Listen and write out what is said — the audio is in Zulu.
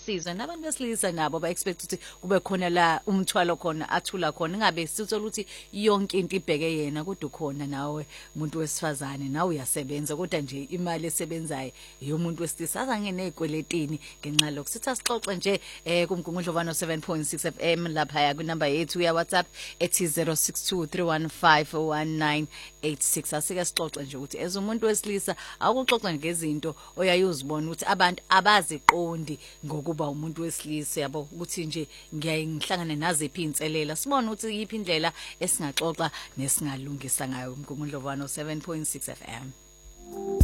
sizwe nabantu besilisa nabo ba expect ukuthi kube khona la umthwalo khona athula khona ingabe sithola ukuthi yonke into ibheke yena kodwa khona nawe umuntu wesifazane nawe uyasebenza kodwa nje imali esebenzayo yomuntu wesilisa azange nezikweletini ngenxa lokho sithi asixoxe nje kumgungundlovano 7.6 FM lapha ya kunamba yethu ya WhatsApp ethi 0623151986 asike sixoxe nje ukuthi ezumuntu wesilisa akuxoxa ngezinto oyayuzibona ukuthi abantu abaziqondi ngokuba umuntu wesilisa yabo ukuthi nje ngihlangana naziphi inselela sibone ukuthi yipi indlela esingaxoxa nesingalungisa ngayo kumgungundlovano 7.6 FM.